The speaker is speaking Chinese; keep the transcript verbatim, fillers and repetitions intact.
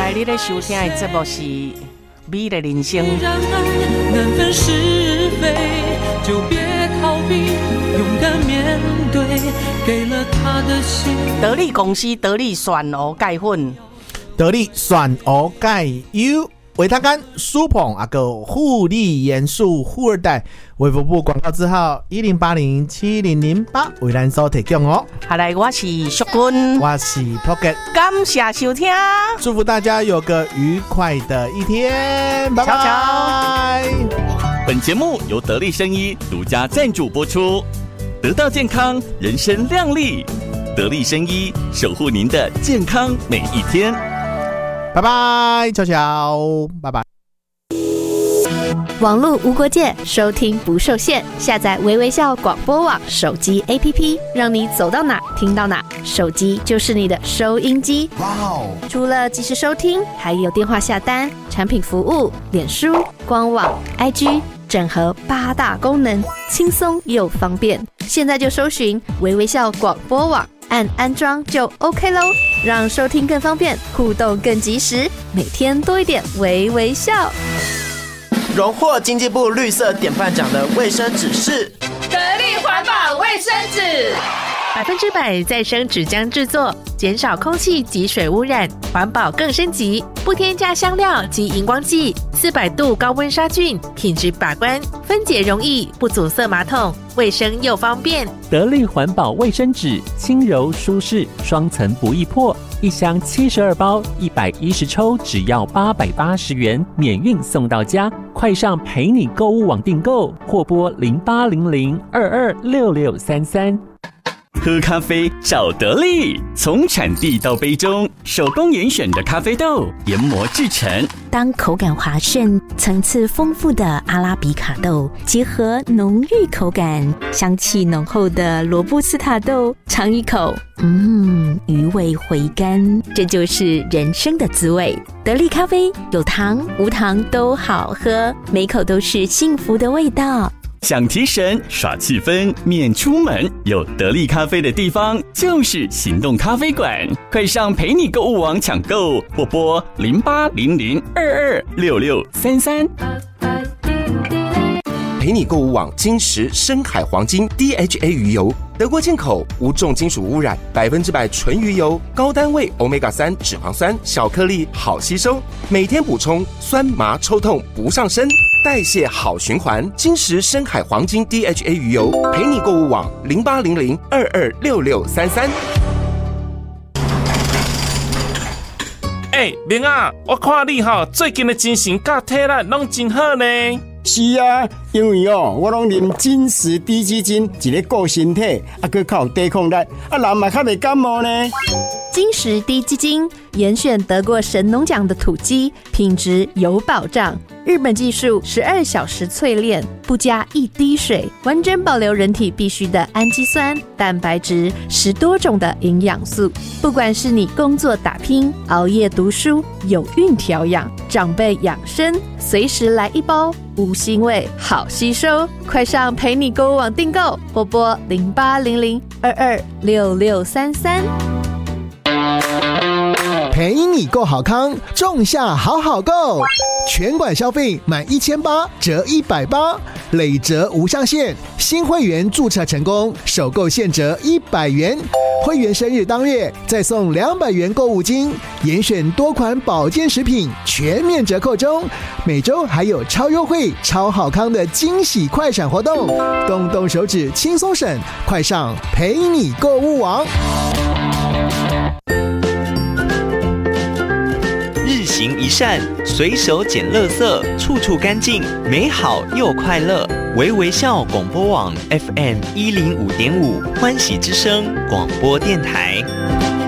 来，你咧收听的节目是《美的人生》。 让爱难分是非，就别逃避，勇敢面对，给了他的心。 得力公司得力选鹅钙粉， 得力选鹅钙油。维他干、舒捧啊个护理元素富二代，卫福部广告字号一零八零七零零八为咱所提供哦。 好来，我是淑君， 我是 Pocket， 感谢收听， 祝福大家有个愉快的一天，拜拜。 本节目由得力生医独家赞助播出，得到健康，人生亮丽。得力生医守护您的健康每一天。 拜拜，悄悄，拜拜。 网络无国界，收听不受限。下载微微笑广播网手机 A P P， 让你走到哪听到哪。手机就是你的收音机。哇哦！除了即时收听，还有电话下单、产品服务、脸书、官网、I G， 整合八大功能，轻松又方便。现在就搜寻微微笑广播网。按安装就 OK 咯，让收听更方便，互动更及时，每天多一点微微笑。 荣获经济部绿色典范奖的卫生纸是得力环保卫生纸， 百分之百再生纸浆制作，减少空气及水污染，环保更升级，不添加香料及荧光剂，四百度高温杀菌，品质把关，分解容易，不阻塞马桶，卫生又方便。 得力环保卫生纸，轻柔舒适，双层不易破，一箱七十二包，一百一十抽，只要八百八十元，免运送到家。快上陪你购物网订购，或拨零八零零二二六六三三。 喝咖啡找得力，从产地到杯中，手工严选的咖啡豆研磨制成。 当口感滑顺、层次丰富的阿拉比卡豆结合浓郁口感、香气浓厚的罗布斯塔豆，尝一口，嗯，余味回甘，这就是人生的滋味。得力咖啡有糖无糖都好喝，每口都是幸福的味道。 想提神耍气氛免出门，有得力咖啡的地方就是行动咖啡馆。快上陪你购物网抢购，或拨零八零零二二六六三三。 陪你购物网金石深海黄金 D H A 鱼油，德国进口，无重金属污染，百分之百纯鱼油，高单位 欧米伽三 脂肪酸，小颗粒好吸收，每天补充，酸麻抽痛不上身，代谢好循环。金石深海黄金 D H A 鱼油，陪你购物网零八零零二二六六三三。 哎，明啊，我看你哈最近的精神甲体力拢真好呢。 是啊，因为哦，我拢啉金石低基金，一个顾身体，啊，佮较有抵抗力，啊，人嘛较袂感冒呢。 金石低基金严选得过神农奖的土鸡，品质有保障。日本技术十二小时淬炼，不加一滴水，完整保留人体必需的氨基酸、蛋白质，十多种的营养素。不管是你工作打拼、熬夜读书、有孕调养、长辈养生，随时来一包，无腥味，好吸收。快上陪你购物网订购，拨拨零八零零二二六六三三。 陪你购好康，仲夏好好购，全馆消费满一千八折一百八，累折无上限。新会员注册成功，首购现折一百元，会员生日当月再送两百元购物金，严选多款保健食品全面折扣中，每周还有超优惠、超好康的惊喜快闪活动，动动手指轻松省，快上陪你购物网。 日行一善，随手捡垃圾，处处干净，美好又快乐。微微笑广播网 F M 一零五点五，欢喜之声广播电台。